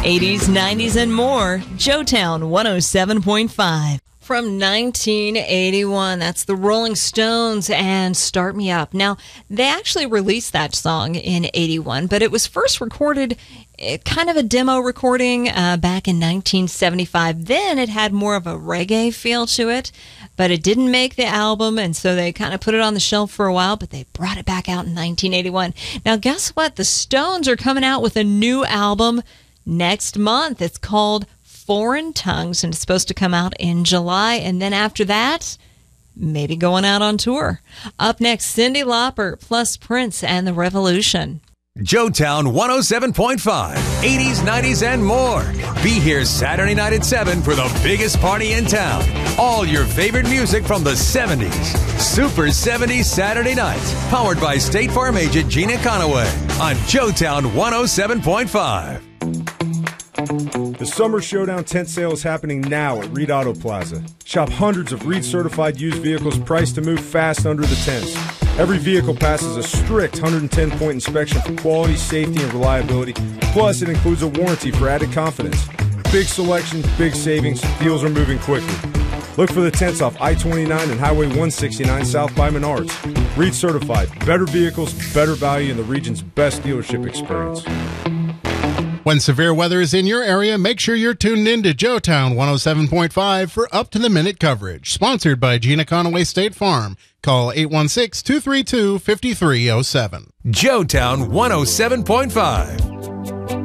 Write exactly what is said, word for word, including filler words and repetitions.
eighties, nineties, and more. Joetown one oh seven point five. From nineteen eighty-one, that's the Rolling Stones and Start Me Up. Now, they actually released that song in eighty-one, but it was first recorded uh, kind of a demo recording uh, back in nineteen seventy-five. Then it had more of a reggae feel to it, but it didn't make the album, and so they kind of put it on the shelf for a while, but they brought it back out in nineteen eighty-one. Now, guess what? The Stones are coming out with a new album next month. It's called Foreign Tongues, and it's supposed to come out in July, and then after that, maybe going out on tour. Up next, Cyndi Lauper plus Prince and the Revolution. Joetown one oh seven point five, eighties, nineties, and more. Be here Saturday night at seven for the biggest party in town. All your favorite music from the seventies. Super seventies Saturday nights. Powered by State Farm agent Gina Conaway on Joetown one oh seven point five. The Summer Showdown tent sale is happening now at Reed Auto Plaza. Shop hundreds of Reed-certified used vehicles priced to move fast under the tents. Every vehicle passes a strict one hundred ten point inspection for quality, safety, and reliability. Plus, it includes a warranty for added confidence. Big selection, big savings. Deals are moving quickly. Look for the tents off I twenty-nine and Highway one sixty-nine south by Menards. Reed certified. Better vehicles, better value, and the region's best dealership experience. When severe weather is in your area, make sure you're tuned in to Joetown one oh seven point five for up-to-the-minute coverage. Sponsored by Gina Conaway State Farm. Call eight one six, two three two, five three zero seven. Joetown one oh seven point five.